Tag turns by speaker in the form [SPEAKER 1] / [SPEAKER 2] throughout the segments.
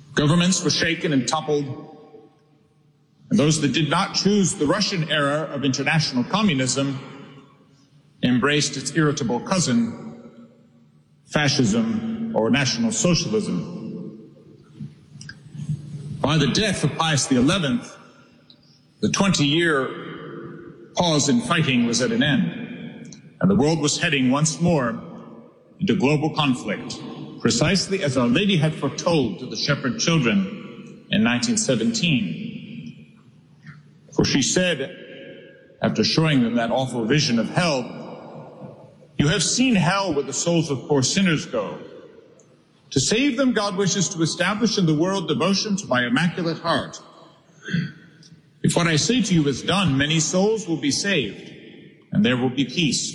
[SPEAKER 1] Governments were shaken and toppled, and those that did not choose the Russian era of international communism embraced its irritable cousin, fascism or National Socialism. By the death of Pius XI, the 20-year pause in fighting was at an end, and the world was heading once more into global conflict, precisely as Our Lady had foretold to the shepherd children in 1917. For she said, after showing them that awful vision of hell, "You have seen hell where the souls of poor sinners go. To save them, God wishes to establish in the world devotion to my Immaculate Heart. If what I say to you is done, many souls will be saved, and there will be peace.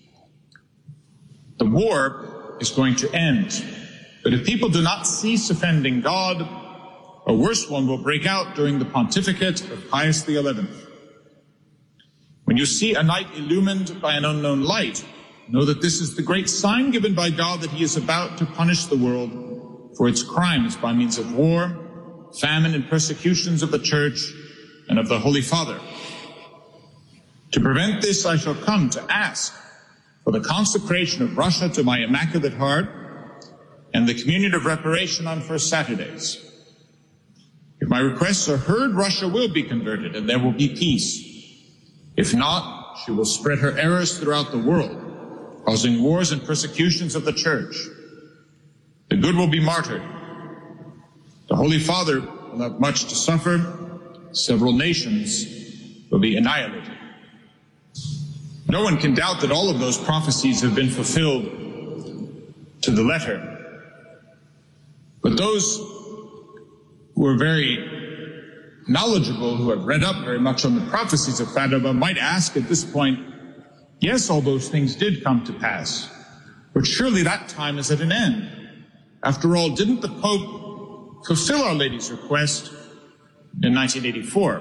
[SPEAKER 1] The war is going to end, but if people do not cease offending God, a worse one will break out during the pontificate of Pius XI. When you see a night illumined by an unknown light, know that this is the great sign given by God that he is about to punish the world for its crimes by means of war, famine, and persecutions of the Church and of the Holy Father. To prevent this, I shall come to ask for the consecration of Russia to my Immaculate Heart and the communion of reparation on First Saturdays. If my requests are heard, Russia will be converted and there will be peace. If not, she will spread her errors throughout the world, causing wars and persecutions of the Church. The good will be martyred. The Holy Father will have much to suffer. Several nations will be annihilated." No one can doubt that all of those prophecies have been fulfilled to the letter. But those who are very knowledgeable, who have read up very much on the prophecies of Fatima, might ask at this point, yes, all those things did come to pass, but surely that time is at an end. After all, didn't the Pope fulfill Our Lady's request in 1984?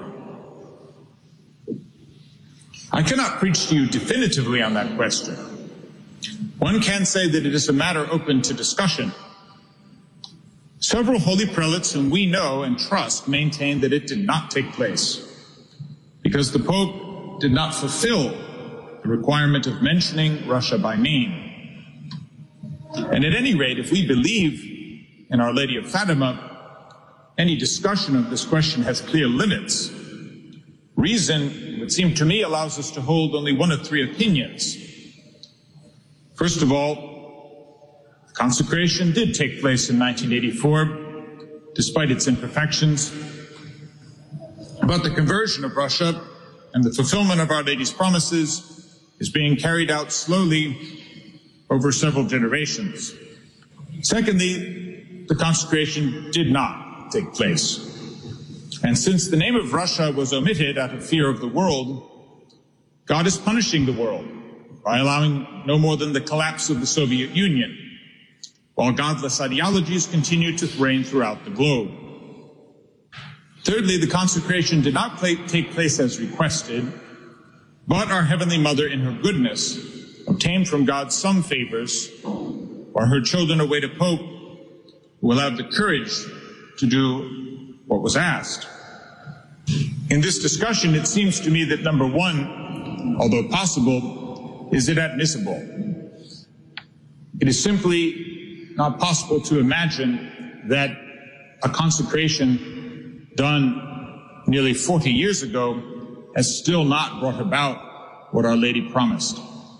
[SPEAKER 1] I cannot preach to you definitively on that question. One can say that it is a matter open to discussion. Several holy prelates whom we know and trust maintain that it did not take place because the Pope did not fulfill the requirement of mentioning Russia by name. And at any rate, if we believe in Our Lady of Fatima, any discussion of this question has clear limits. Reason, it would seem to me, allows us to hold only one of three opinions. First of all, consecration did take place in 1984, despite its imperfections. But the conversion of Russia and the fulfillment of Our Lady's promises is being carried out slowly over several generations. Secondly, the consecration did not take place. And since the name of Russia was omitted out of fear of the world, God is punishing the world by allowing no more than the collapse of the Soviet Union, while godless ideologies continue to reign throughout the globe. Thirdly, the consecration did not take place as requested, but our Heavenly Mother, in her goodness, obtained from God some favors, while her children await a Pope who will have the courage to do what was asked. In this discussion, it seems to me that number one, although possible, is inadmissible. It is simply not possible to imagine that a consecration done nearly 40 years ago has still not brought about what Our Lady promised.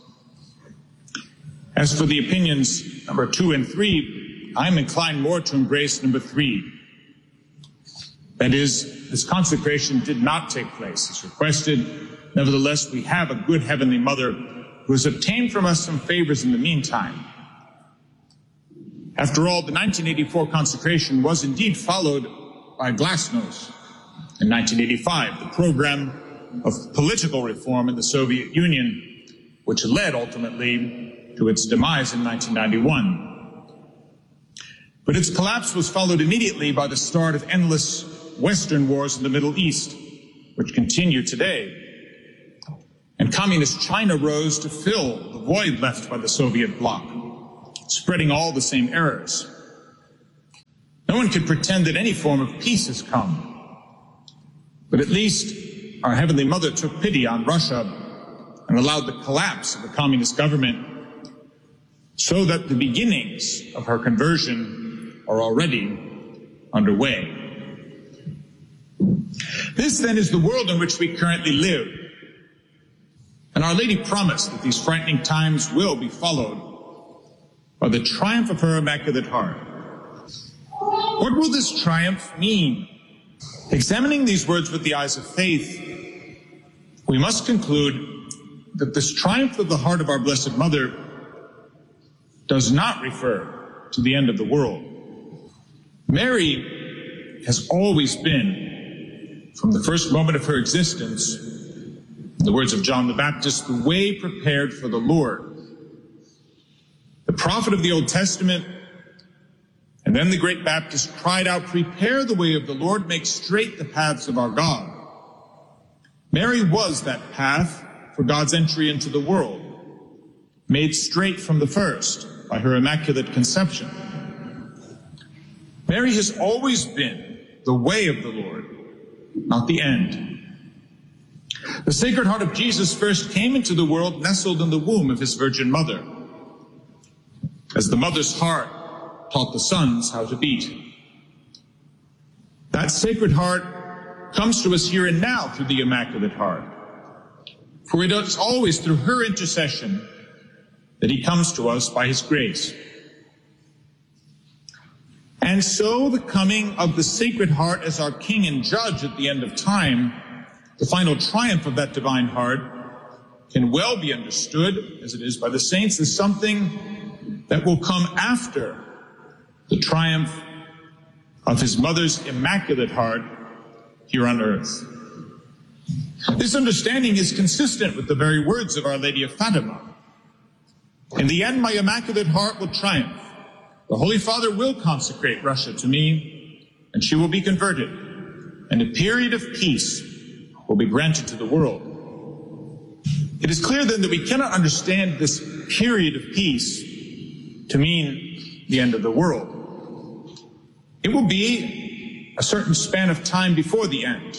[SPEAKER 1] As for the opinions number 2 and 3, I am inclined more to embrace number 3. That is, this consecration did not take place as requested. Nevertheless, we have a good Heavenly Mother who has obtained from us some favors in the meantime. After all, the 1984 consecration was indeed followed by Glasnost in 1985, the program of political reform in the Soviet Union, which led ultimately to its demise in 1991. But its collapse was followed immediately by the start of endless Western wars in the Middle East, which continue today. And communist China rose to fill the void left by the Soviet bloc, spreading all the same errors. No one can pretend that any form of peace has come. But at least our Heavenly Mother took pity on Russia and allowed the collapse of the communist government so that the beginnings of her conversion are already underway. This then is the world in which we currently live. And Our Lady promised that these frightening times will be followed by the triumph of her Immaculate Heart. What will this triumph mean? Examining these words with the eyes of faith, we must conclude that this triumph of the heart of our Blessed Mother does not refer to the end of the world. Mary has always been, from the first moment of her existence, in the words of John the Baptist, the way prepared for the Lord. The prophet of the Old Testament and then the great Baptist cried out, "Prepare the way of the Lord, make straight the paths of our God." Mary was that path for God's entry into the world, made straight from the first by her Immaculate Conception. Mary has always been the way of the Lord, not the end. The Sacred Heart of Jesus first came into the world nestled in the womb of his Virgin Mother, as the mother's heart taught the sons how to beat. That Sacred Heart comes to us here and now through the Immaculate Heart. For it is always through her intercession that he comes to us by his grace. And so the coming of the Sacred Heart as our King and Judge at the end of time, the final triumph of that divine heart, can well be understood, as it is by the saints, as something that will come after the triumph of his mother's Immaculate Heart here on earth. This understanding is consistent with the very words of Our Lady of Fatima. In the end, my Immaculate Heart will triumph. The Holy Father will consecrate Russia to me, and she will be converted, and a period of peace will be granted to the world. It is clear then that we cannot understand this period of peace to mean the end of the world. It will be a certain span of time before the end.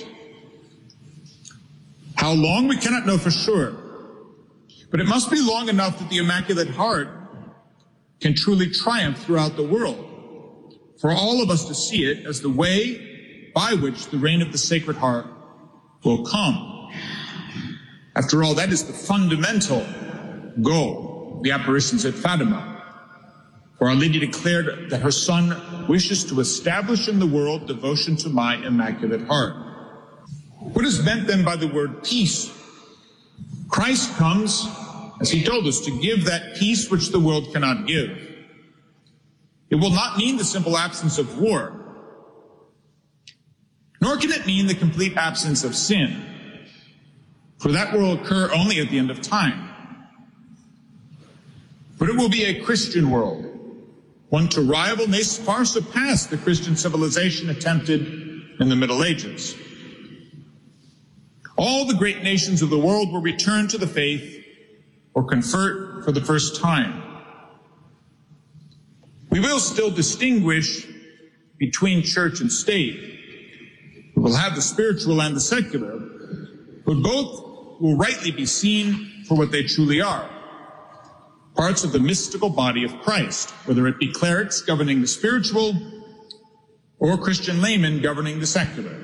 [SPEAKER 1] How long, we cannot know for sure. But it must be long enough that the Immaculate Heart can truly triumph throughout the world, for all of us to see it as the way by which the reign of the Sacred Heart will come. After all, that is the fundamental goal of the apparitions at Fatima. For Our Lady declared that her Son wishes to establish in the world devotion to my Immaculate Heart. What is meant then by the word peace? Christ comes, as he told us, to give that peace which the world cannot give. It will not mean the simple absence of war, nor can it mean the complete absence of sin, for that will occur only at the end of time. But it will be a Christian world, one to rival, nay, far surpass the Christian civilization attempted in the Middle Ages. All the great nations of the world will return to the faith or convert for the first time. We will still distinguish between church and state. We will have the spiritual and the secular, but both will rightly be seen for what they truly are: parts of the mystical body of Christ, whether it be clerics governing the spiritual or Christian laymen governing the secular.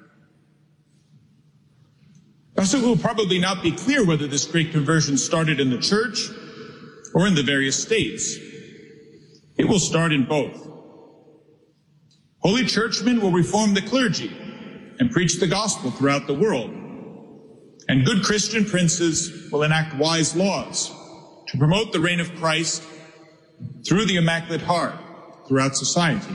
[SPEAKER 1] Thus, it will probably not be clear whether this great conversion started in the church or in the various states. It will start in both. Holy churchmen will reform the clergy and preach the gospel throughout the world. And good Christian princes will enact wise laws to promote the reign of Christ through the Immaculate Heart throughout society.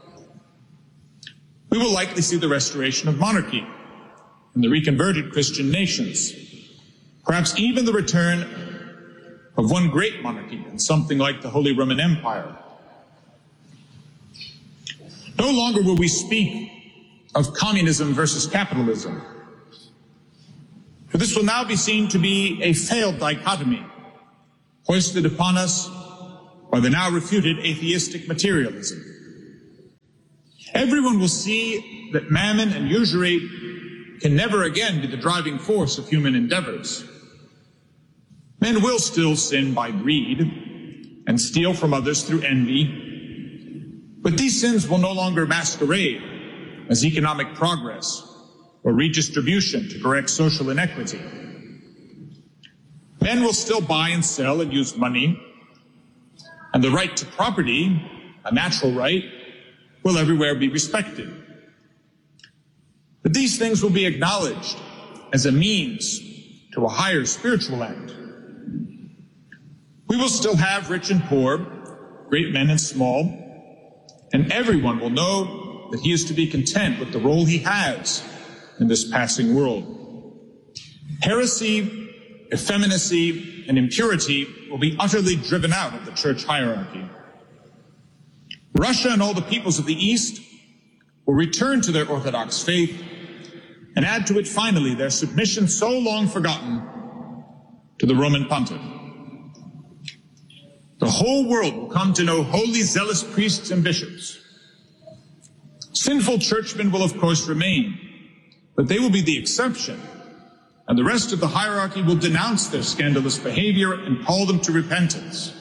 [SPEAKER 1] We will likely see the restoration of monarchy in the reconverted Christian nations, perhaps even the return of one great monarchy in something like the Holy Roman Empire. No longer will we speak of communism versus capitalism, for this will now be seen to be a failed dichotomy hoisted upon us by the now refuted atheistic materialism. Everyone will see that mammon and usury can never again be the driving force of human endeavors. Men will still sin by greed and steal from others through envy, but these sins will no longer masquerade as economic progress or redistribution to correct social inequity. Men will still buy and sell and use money, and the right to property, a natural right, will everywhere be respected. But these things will be acknowledged as a means to a higher spiritual end. We will still have rich and poor, great men and small, and everyone will know that he is to be content with the role he has in this passing world. Heresy, effeminacy, and impurity will be utterly driven out of the church hierarchy. Russia and all the peoples of the East will return to their Orthodox faith and add to it finally their submission so long forgotten to the Roman Pontiff. The whole world will come to know holy, zealous priests and bishops. Sinful churchmen will, of course, remain, but they will be the exception, and the rest of the hierarchy will denounce their scandalous behavior and call them to repentance.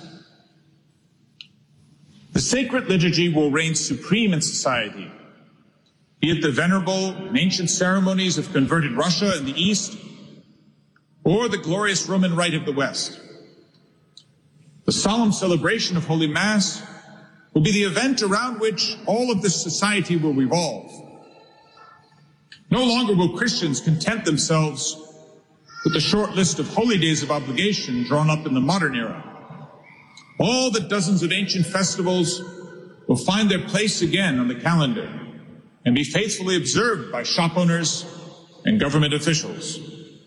[SPEAKER 1] The sacred liturgy will reign supreme in society, be it the venerable and ancient ceremonies of converted Russia in the East, or the glorious Roman Rite of the West. The solemn celebration of Holy Mass will be the event around which all of this society will revolve. No longer will Christians content themselves with the short list of holy days of obligation drawn up in the modern era. All the dozens of ancient festivals will find their place again on the calendar and be faithfully observed by shop owners and government officials.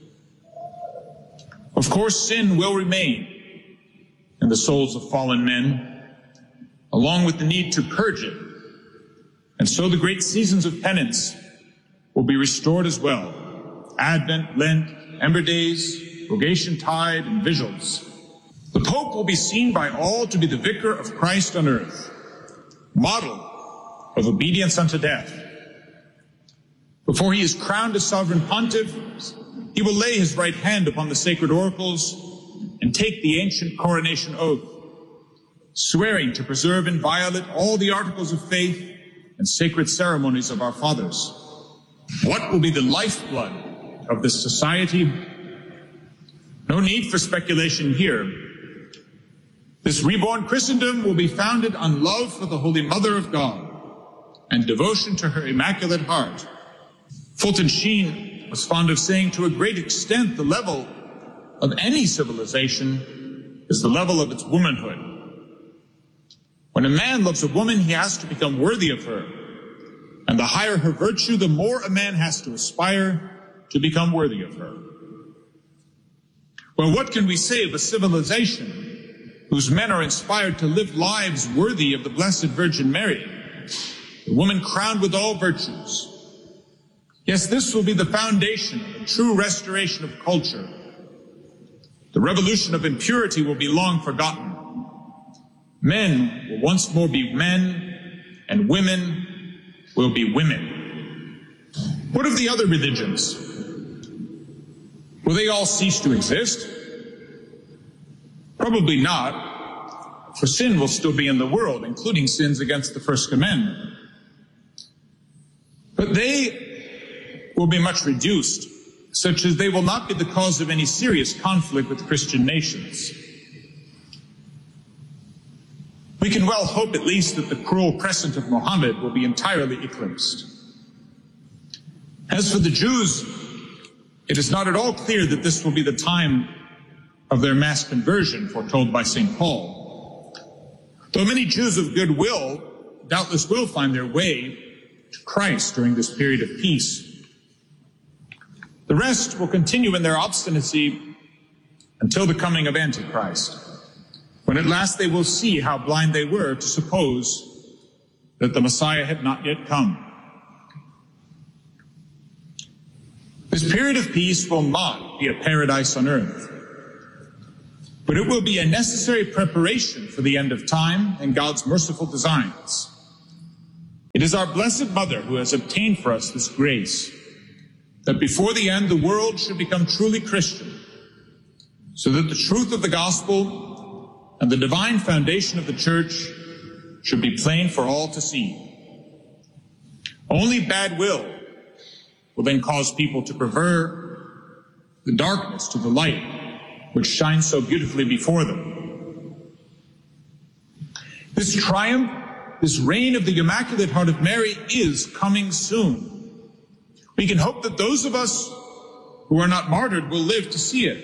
[SPEAKER 1] Of course, sin will remain in the souls of fallen men, along with the need to purge it. And so the great seasons of penance will be restored as well. Advent, Lent, Ember Days, Rogation Tide, and Vigils. The Pope will be seen by all to be the vicar of Christ on earth, model of obedience unto death. Before he is crowned as sovereign pontiff, he will lay his right hand upon the sacred oracles and take the ancient coronation oath, swearing to preserve inviolate all the articles of faith and sacred ceremonies of our fathers. What will be the lifeblood of this society? No need for speculation here. This reborn Christendom will be founded on love for the Holy Mother of God and devotion to her Immaculate Heart. Fulton Sheen was fond of saying, to a great extent, the level of any civilization is the level of its womanhood. When a man loves a woman, he has to become worthy of her. And the higher her virtue, the more a man has to aspire to become worthy of her. Well, what can we say of a civilization whose men are inspired to live lives worthy of the Blessed Virgin Mary, the woman crowned with all virtues? Yes, this will be the foundation of a true restoration of culture. The revolution of impurity will be long forgotten. Men will once more be men, and women will be women. What of the other religions? Will they all cease to exist? Probably not, for sin will still be in the world, including sins against the First Commandment. But they will be much reduced, such as they will not be the cause of any serious conflict with Christian nations. We can well hope at least that the cruel crescent of Mohammed will be entirely eclipsed. As for the Jews, it is not at all clear that this will be the time of their mass conversion foretold by St. Paul. Though many Jews of goodwill doubtless will find their way to Christ during this period of peace, the rest will continue in their obstinacy until the coming of Antichrist, when at last they will see how blind they were to suppose that the Messiah had not yet come. This period of peace will not be a paradise on earth, but it will be a necessary preparation for the end of time and God's merciful designs. It It is our Blessed Mother who has obtained for us this grace, that before the end the world should become truly Christian, so that the truth of the gospel and the divine foundation of the church should be plain for all to see. Only bad will then cause people to prefer the darkness to the light, which shines so beautifully before them. This triumph, this reign of the Immaculate Heart of Mary is coming soon. We can hope that those of us who are not martyred will live to see it.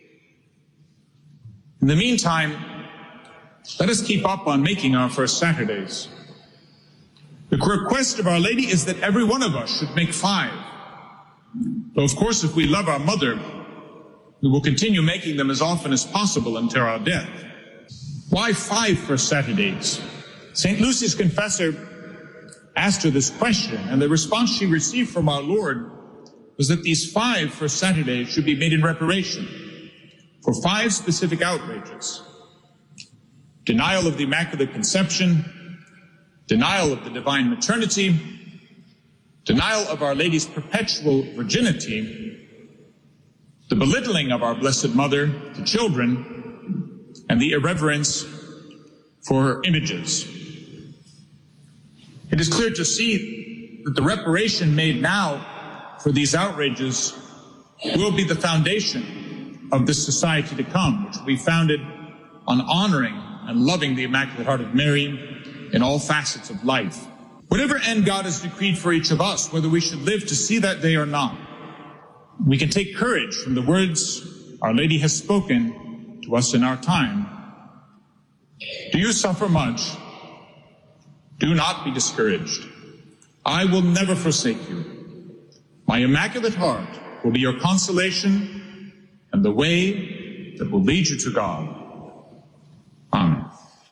[SPEAKER 1] In the meantime, let us keep up on making our first Saturdays. The request of Our Lady is that every one of us should make 5. Though, of course, if we love our mother, we will continue making them as often as possible until our death. Why 5 first Saturdays? St. Lucy's confessor asked her this question, and the response she received from our Lord was that these 5 first Saturdays should be made in reparation for 5 specific outrages: denial of the Immaculate Conception, denial of the divine maternity, denial of Our Lady's perpetual virginity, the belittling of our Blessed Mother to children, and the irreverence for her images. It is clear to see that the reparation made now for these outrages will be the foundation of this society to come, which will be founded on honoring and loving the Immaculate Heart of Mary in all facets of life. Whatever end God has decreed for each of us, whether we should live to see that day or not, we can take courage from the words Our Lady has spoken to us in our time. Do you suffer much? Do not be discouraged. I will never forsake you. My Immaculate Heart will be your consolation and the way that will lead you to God. Amen.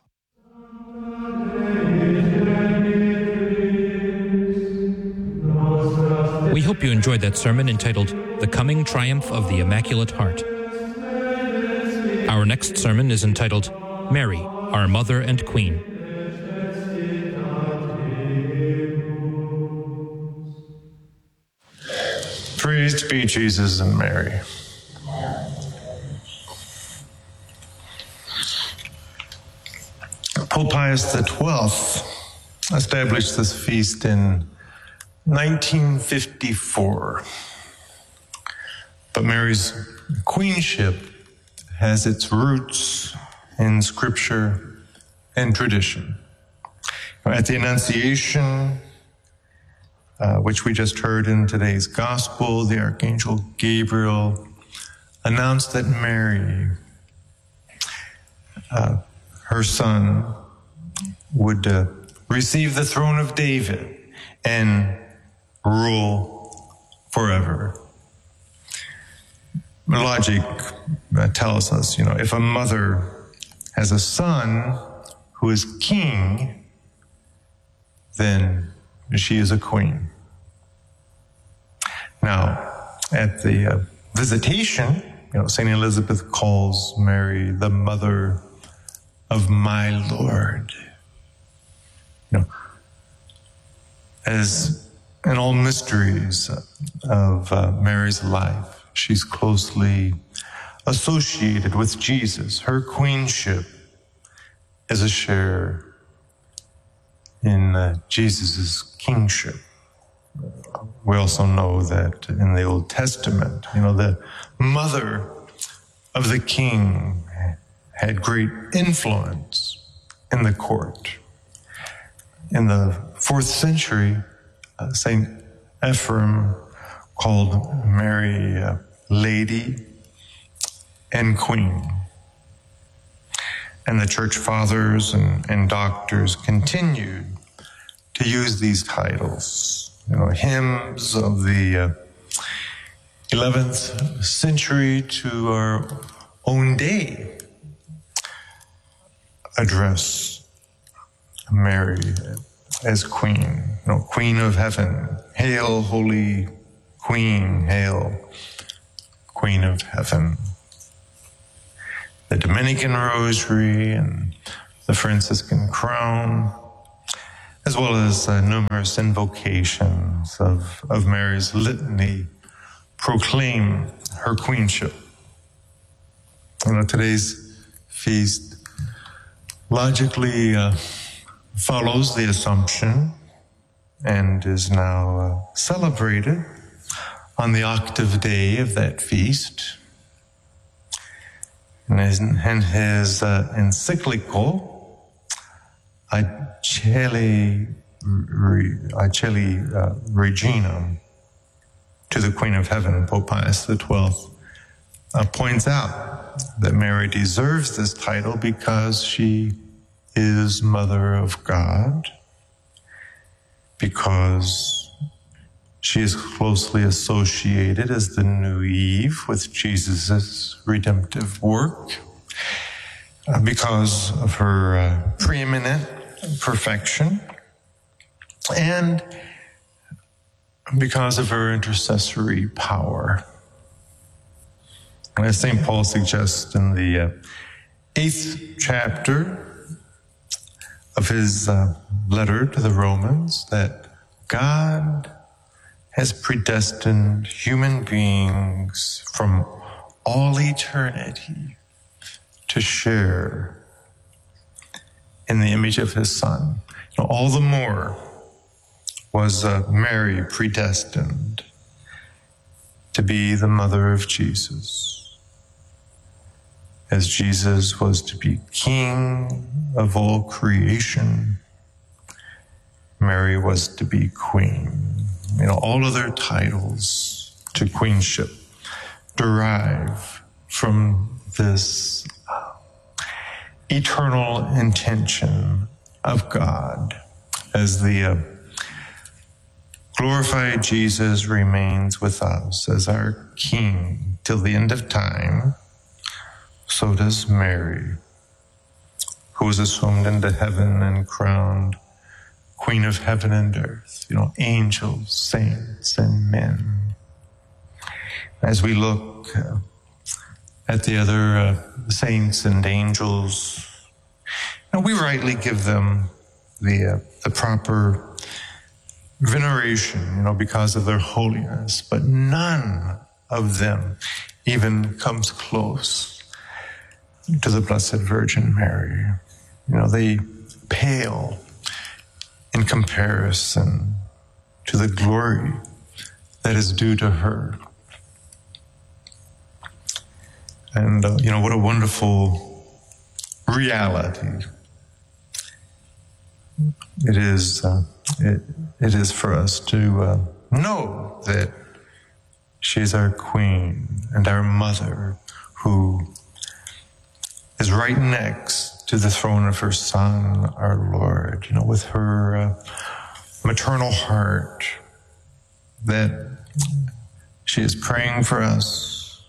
[SPEAKER 2] We hope you enjoyed that sermon entitled The Coming Triumph of the Immaculate Heart. Our next sermon is entitled Mary, Our Mother and Queen.
[SPEAKER 3] Praised be Jesus and Mary. Pope Pius XII established this feast in 1954. But Mary's queenship has its roots in Scripture and tradition. At the Annunciation, which we just heard in today's Gospel, the Archangel Gabriel announced that Mary, her son, would receive the throne of David and rule forever. Logic tells us, if a mother has a son who is king, then she is a queen. Now, at the Visitation, St. Elizabeth calls Mary the mother of my Lord. As in all mysteries of Mary's life, she's closely associated with Jesus. Her queenship is a share in Jesus' kingship. We also know that in the Old Testament, the mother of the king had great influence in the court. In the 4th century, St. Ephrem called Mary Lady and Queen. And the church fathers and doctors continued to use these titles. Hymns of the 11th century to our own day address Mary as Queen. Queen of Heaven. Hail, Holy Queen. Hail, Queen of Heaven. The Dominican Rosary and the Franciscan Crown, as well as numerous invocations of Mary's litany, proclaim her queenship. Today's feast logically follows the Assumption and is now celebrated on the octave day of that feast. And in his encyclical, Aeceli Reginam, to the Queen of Heaven, Pope Pius XII, points out that Mary deserves this title because she is Mother of God, because she is closely associated as the new Eve with Jesus' redemptive work, because of her preeminent perfection, and because of her intercessory power. As St. Paul suggests in the 8th chapter of his letter to the Romans, that God has predestined human beings from all eternity to share in the image of his Son. All the more was Mary predestined to be the mother of Jesus, as Jesus was to be King of all creation. Mary was to be Queen. All other titles to queenship derive from this eternal intention of God, as the glorified Jesus remains with us as our King till the end of time. So does Mary, who was assumed into heaven and crowned Queen of heaven and earth, angels, saints, and men. As we look at the other saints and angels, we rightly give them the proper veneration, because of their holiness, but none of them even comes close to the Blessed Virgin Mary. They pale in comparison to the glory that is due to her. And, what a wonderful reality it is for us to know that she's our Queen and our Mother, who is right next to the throne of her Son, our Lord, with her maternal heart, that she is praying for us,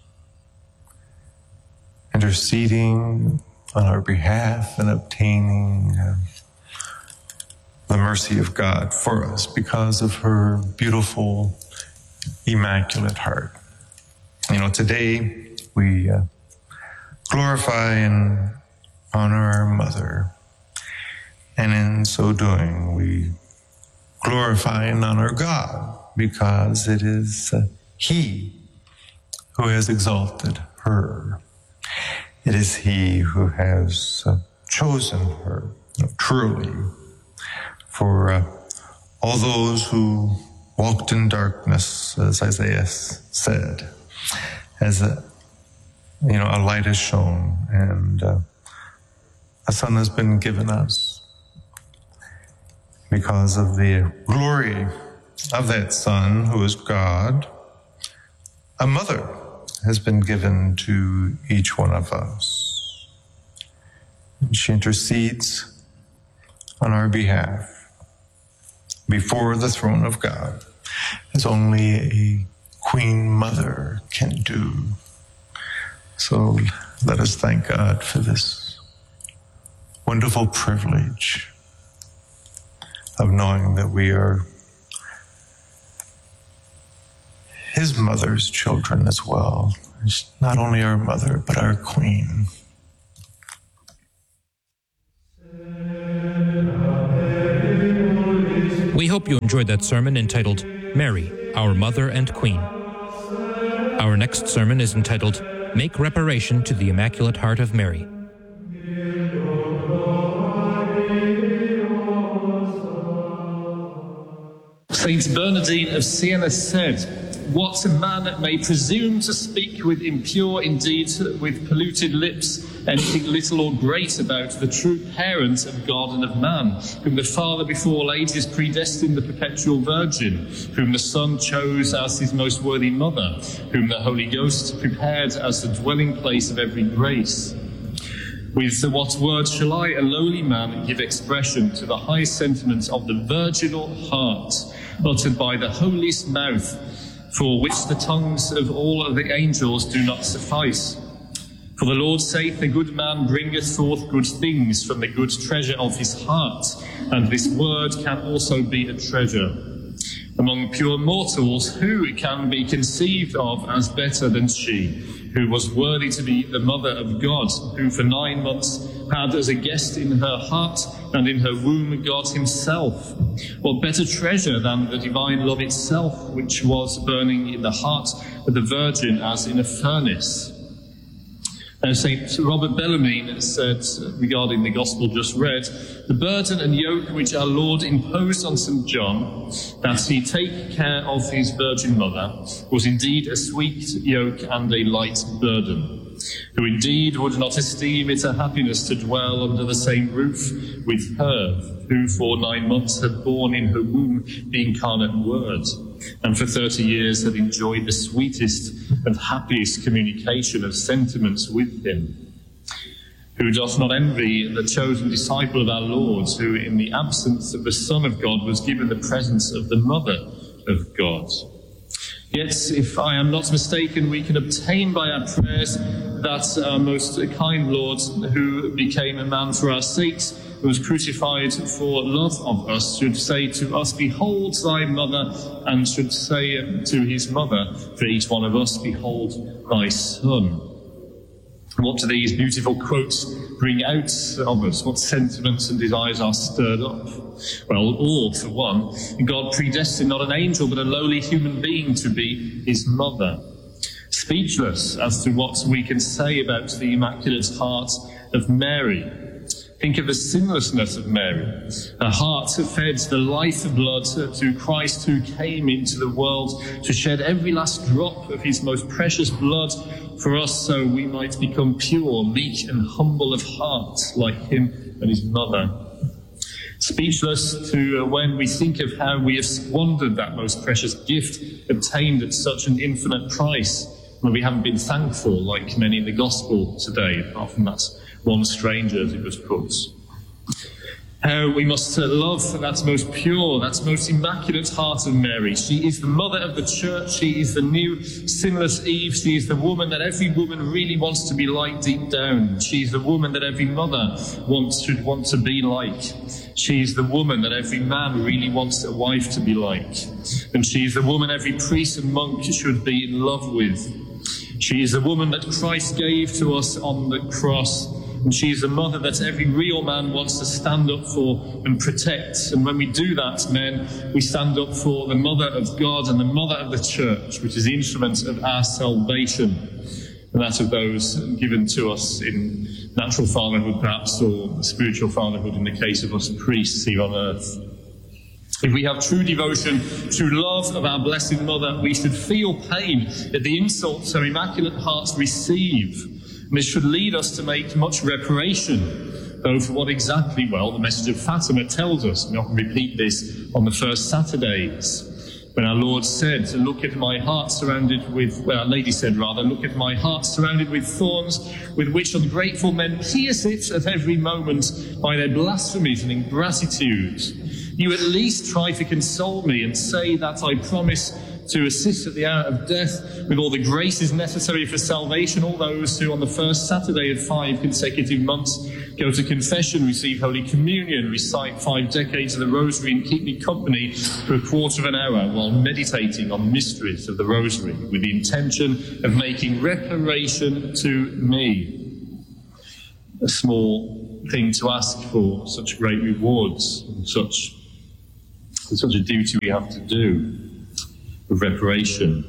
[SPEAKER 3] interceding on our behalf, and obtaining the mercy of God for us because of her beautiful, immaculate heart. Today we glorify and honor our Mother, and in so doing we glorify and honor God, because it is He who has exalted her. It is He who has chosen her truly for all those who walked in darkness, as Isaiah said, as a light is shown, and a Son has been given us. Because of the glory of that Son, who is God, a Mother has been given to each one of us. And she intercedes on our behalf before the throne of God, as only a Queen Mother can do. So let us thank God for this wonderful privilege of knowing that we are His Mother's children as well. She's not only our Mother, but our Queen.
[SPEAKER 2] hope you enjoyed that sermon entitled Mary, Our Mother and Queen. Our next sermon is entitled Make Reparation to the Immaculate Heart of Mary.
[SPEAKER 4] Saint Bernardine of Siena said, "What man may presume to speak with impure, indeed with polluted lips, anything little or great about the true parent of God and of man, whom the Father before all ages predestined the perpetual Virgin, whom the Son chose as his most worthy mother, whom the Holy Ghost prepared as the dwelling place of every grace? With what word shall I, a lowly man, give expression to the high sentiments of the virginal heart, uttered by the holiest mouth, for which the tongues of all of the angels do not suffice? For the Lord saith, a good man bringeth forth good things from the good treasure of his heart, and this word can also be a treasure. Among pure mortals, who can be conceived of as better than she, who was worthy to be the mother of God, who for 9 months had as a guest in her heart and in her womb God himself? What better treasure than the divine love itself, which was burning in the heart of the Virgin as in a furnace? St. Robert Bellarmine said regarding the Gospel just read, the burden and yoke which our Lord imposed on St. John, that he take care of his Virgin Mother, was indeed a sweet yoke and a light burden, who indeed would not esteem it a happiness to dwell under the same roof with her, who for 9 months had borne in her womb the incarnate Word, and for 30 years had enjoyed the sweetest and happiest communication of sentiments with him, who doth not envy the chosen disciple of our Lord, who in the absence of the Son of God was given the presence of the Mother of God. Yet, if I am not mistaken, we can obtain by our prayers that our most kind Lord, who became a man for our sakes, who was crucified for love of us, should say to us, behold thy mother, and should say to his mother, for each one of us, behold thy son. What do these beautiful quotes bring out of us? What sentiments and desires are stirred up? Well, all, for one, God predestined not an angel but a lowly human being to be his mother. Speechless as to what we can say about the Immaculate Heart of Mary. Think of the sinlessness of Mary. Her heart fed the lifeblood to Christ, who came into the world to shed every last drop of his most precious blood for us, so we might become pure, meek and humble of heart like him and his mother. Speechless to when we think of how we have squandered that most precious gift obtained at such an infinite price, when we haven't been thankful like many in the Gospel today, apart from that one stranger, as it was put. How we must love that most pure, that most immaculate heart of Mary. She is the mother of the church. She is the new sinless Eve. She is the woman that every woman really wants to be like deep down. She is the woman that every mother should want to be like. She is the woman that every man really wants a wife to be like. And she is the woman every priest and monk should be in love with. She is the woman that Christ gave to us on the cross. And she is the mother that every real man wants to stand up for and protect. And when we do that, men, we stand up for the mother of God and the mother of the church, which is the instrument of our salvation, and that of those given to us in natural fatherhood, perhaps, or spiritual fatherhood in the case of us priests here on earth. If we have true devotion, true love of our Blessed Mother, we should feel pain at the insults her Immaculate Heart receive. And this should lead us to make much reparation, though for what exactly? Well, the message of Fatima tells us. We often repeat this on the first Saturdays, when our Lord said, look at my heart surrounded with, well, our Lady said rather, look at my heart surrounded with thorns, with which ungrateful men pierce it at every moment by their blasphemies and ingratitude. You at least try to console me and say that I promise to assist at the hour of death with all the graces necessary for salvation, all those who on the first Saturday of 5 consecutive months go to confession, receive Holy Communion, recite 5 decades of the Rosary and keep me company for a quarter of an hour while meditating on the mysteries of the Rosary with the intention of making reparation to me. A small thing to ask for such great rewards and such It's such a duty we have to do of reparation.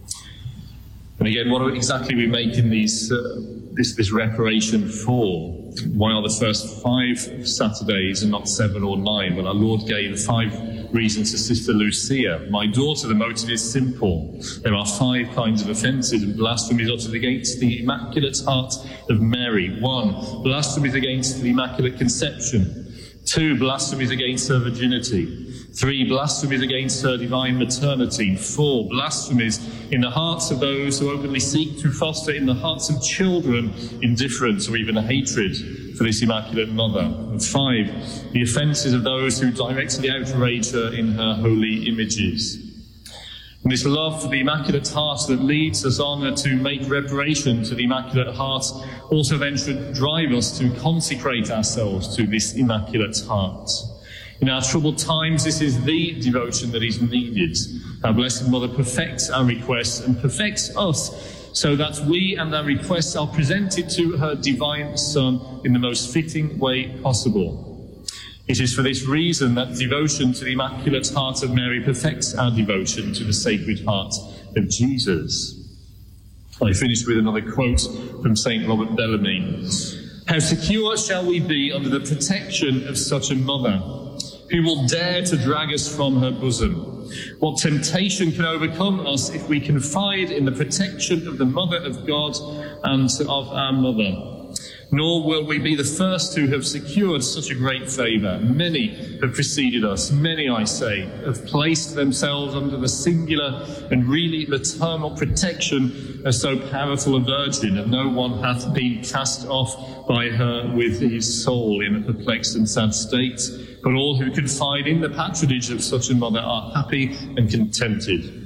[SPEAKER 4] And again, what exactly are we making this reparation for? Why are the first 5 Saturdays and not 7 or 9? Well, our Lord gave 5 reasons to Sister Lucia. My daughter, the motive is simple. There are 5 kinds of offences and blasphemies uttered against the Immaculate Heart of Mary. 1, blasphemies against the Immaculate Conception. 2, blasphemies against her virginity. 3, blasphemies against her divine maternity. 4, blasphemies in the hearts of those who openly seek to foster in the hearts of children indifference or even hatred for this Immaculate Mother. And 5, the offences of those who directly outrage her in her holy images. And this love for the Immaculate Heart that leads us on to make reparation to the Immaculate Heart also then should drive us to consecrate ourselves to this Immaculate Heart. In our troubled times, this is the devotion that is needed. Our Blessed Mother perfects our requests and perfects us so that we and our requests are presented to her divine Son in the most fitting way possible. It is for this reason that devotion to the Immaculate Heart of Mary perfects our devotion to the Sacred Heart of Jesus. I finish with another quote from St. Robert Bellamy. How secure shall we be under the protection of such a mother? Who will dare to drag us from her bosom? What temptation can overcome us if we confide in the protection of the Mother of God and of our Mother? Nor will we be the first who have secured such a great favour. Many have preceded us, many, I say, have placed themselves under the singular and really maternal protection of so powerful a Virgin, and no one hath been cast off by her with his soul in a perplexed and sad state. But all who confide in the patronage of such a mother are happy and contented.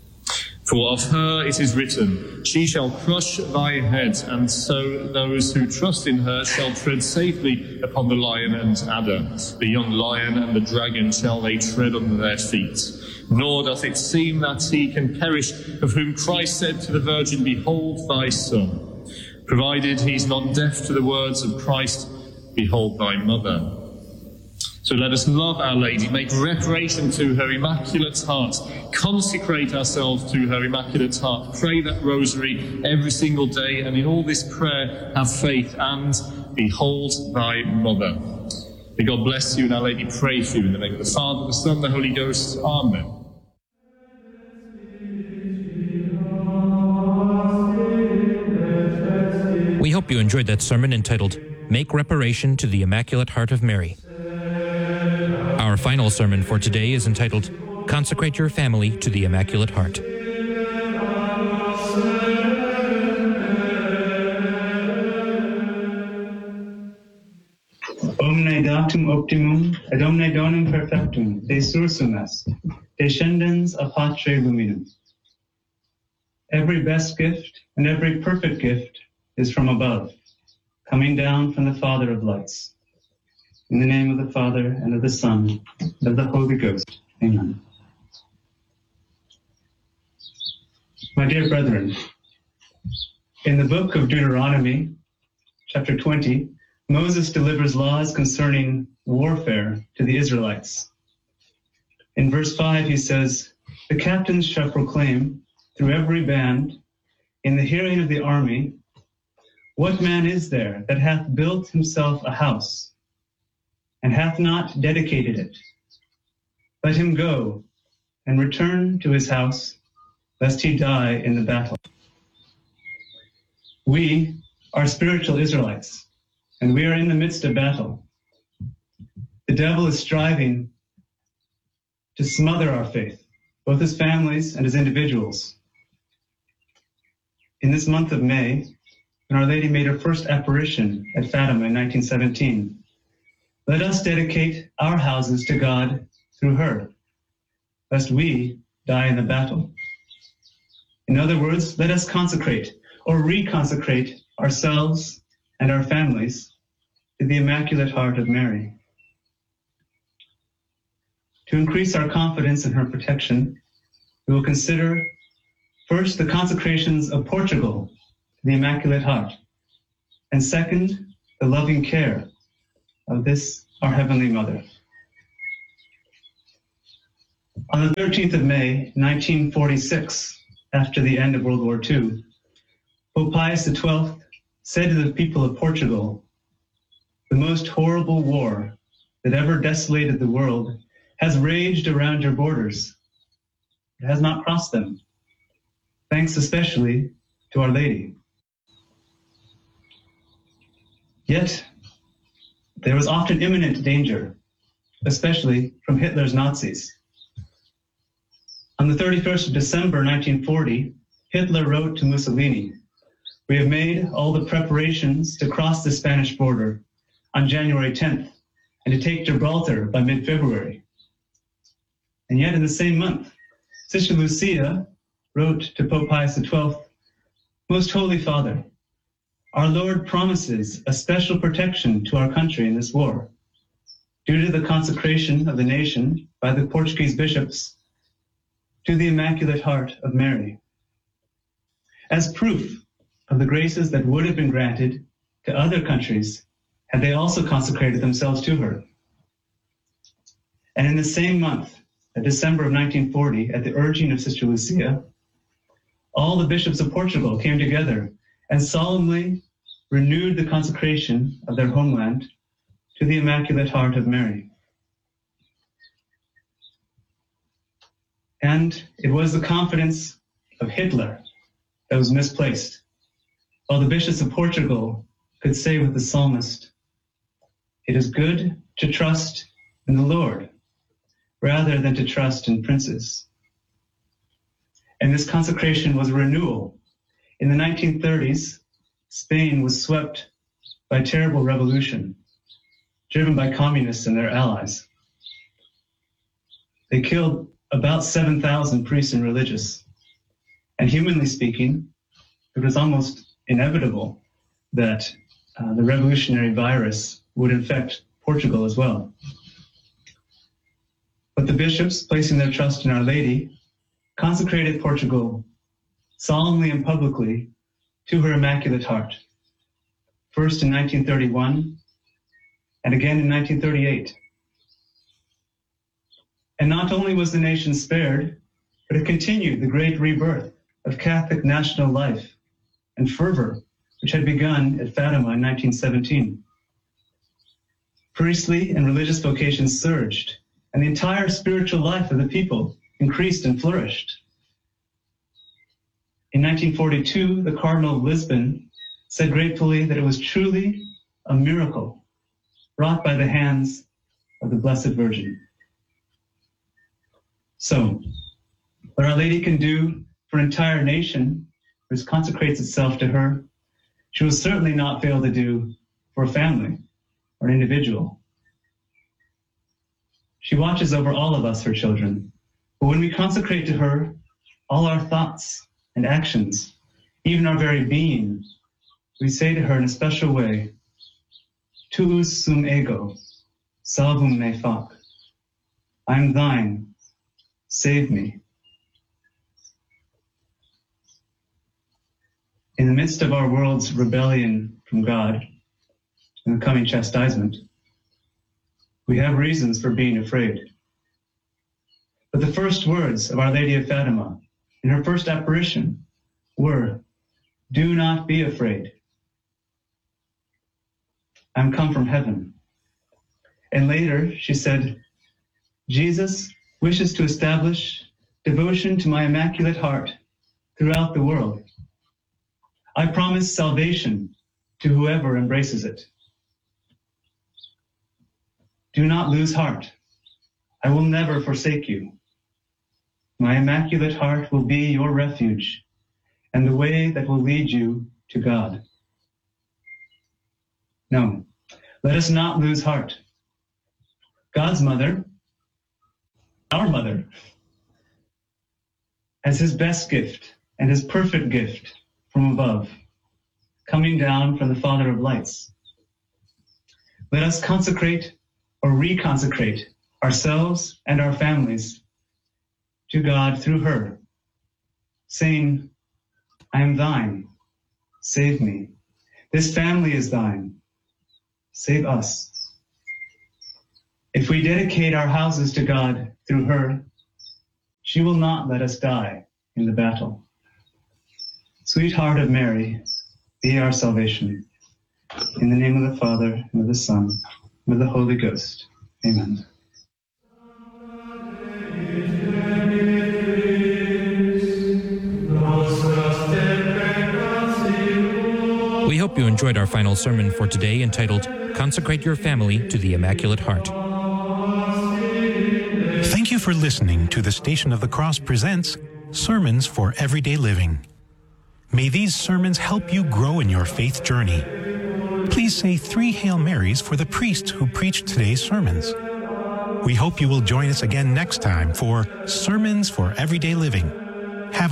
[SPEAKER 4] For of her it is written, she shall crush thy head, and so those who trust in her shall tread safely upon the lion and adder. The young lion and the dragon shall they tread under their feet. Nor doth it seem that he can perish of whom Christ said to the Virgin, behold thy son. Provided he's not deaf to the words of Christ, behold thy mother. So let us love Our Lady, make reparation to her Immaculate Heart, consecrate ourselves to her Immaculate Heart, pray that rosary every single day, and in all this prayer have faith and behold thy mother. May God bless you and Our Lady pray for you in the name of the Father, the Son, and the Holy Ghost. Amen.
[SPEAKER 2] We hope you enjoyed that sermon entitled, Make Reparation to the Immaculate Heart of Mary. Our final sermon for today is entitled, Consecrate Your Family to the Immaculate Heart.
[SPEAKER 5] Omne datum optimum, et omne donum perfectum, de sursum est, descendens a patre luminum. Every best gift and every perfect gift is from above, coming down from the Father of lights. In the name of the Father, and of the Son, and of the Holy Ghost. Amen. My dear brethren, in the book of Deuteronomy, chapter 20, Moses delivers laws concerning warfare to the Israelites. In verse 5, he says, the captains shall proclaim through every band, in the hearing of the army, what man is there that hath built himself a house, and hath not dedicated it? Let him go and return to his house, lest he die in the battle. We are spiritual Israelites, and we are in the midst of battle. The devil is striving to smother our faith, both as families and as individuals. In this month of May, when Our Lady made her first apparition at Fatima in 1917, let us dedicate our houses to God through her, lest we die in the battle. In other words, let us consecrate or reconsecrate ourselves and our families to the Immaculate Heart of Mary. To increase our confidence in her protection, we will consider first the consecrations of Portugal to the Immaculate Heart, and second, the loving care of this, our Heavenly Mother. On the 13th of May, 1946, after the end of World War II, Pope Pius XII said to the people of Portugal, "The most horrible war that ever desolated the world has raged around your borders. It has not crossed them, thanks especially to Our Lady." Yet, there was often imminent danger, especially from Hitler's Nazis. On the 31st of December 1940, Hitler wrote to Mussolini, "We have made all the preparations to cross the Spanish border on January 10th and to take Gibraltar by mid-February." And yet in the same month, Sister Lucia wrote to Pope Pius XII, "Most Holy Father, our Lord promises a special protection to our country in this war, due to the consecration of the nation by the Portuguese bishops to the Immaculate Heart of Mary. As proof of the graces that would have been granted to other countries had they also consecrated themselves to her." And in the same month, December of 1940, at the urging of Sister Lucia, all the bishops of Portugal came together and solemnly renewed the consecration of their homeland to the Immaculate Heart of Mary. And it was the confidence of Hitler that was misplaced, while the bishops of Portugal could say with the psalmist, "It is good to trust in the Lord rather than to trust in princes." And this consecration was a renewal. In the 1930s, Spain was swept by a terrible revolution, driven by communists and their allies. They killed about 7,000 priests and religious. And humanly speaking, it was almost inevitable that the revolutionary virus would infect Portugal as well. But the bishops, placing their trust in Our Lady, consecrated Portugal solemnly and publicly to her Immaculate Heart, first in 1931 and again in 1938. And not only was the nation spared, but it continued the great rebirth of Catholic national life and fervor, which had begun at Fatima in 1917. Priestly and religious vocations surged, and the entire spiritual life of the people increased and flourished. In 1942, the Cardinal of Lisbon said gratefully that it was truly a miracle wrought by the hands of the Blessed Virgin. So, what Our Lady can do for an entire nation which consecrates itself to her, she will certainly not fail to do for a family or an individual. She watches over all of us, her children. But when we consecrate to her all our thoughts and actions, even our very being, we say to her in a special way, "Tuus sum ego, salvum me fac." I am thine, save me. In the midst of our world's rebellion from God and the coming chastisement, we have reasons for being afraid. But the first words of Our Lady of Fatima in her first apparition were, "Do not be afraid. I'm come from heaven." And later she said, "Jesus wishes to establish devotion to my Immaculate Heart throughout the world. I promise salvation to whoever embraces it. Do not lose heart. I will never forsake you. My Immaculate Heart will be your refuge and the way that will lead you to God." No, let us not lose heart. God's mother, our mother, as his best gift and his perfect gift from above, coming down from the Father of lights. Let us consecrate or reconsecrate ourselves and our families to God through her, saying, "I am thine, save me. This family is thine, save us." If we dedicate our houses to God through her, She will not let us die in the battle. Sweet Heart of Mary, be our salvation. In the name of the Father, and of the Son, and of the Holy Ghost. Amen.
[SPEAKER 2] We hope you enjoyed our final sermon for today, entitled Consecrate Your Family to the Immaculate Heart.
[SPEAKER 6] Thank you for listening to the Station of the Cross presents Sermons for Everyday Living. May these sermons help you grow in your faith journey. Please say 3 Hail Marys for the priest who preached today's sermons. We hope you will join us again next time for Sermons for Everyday Living.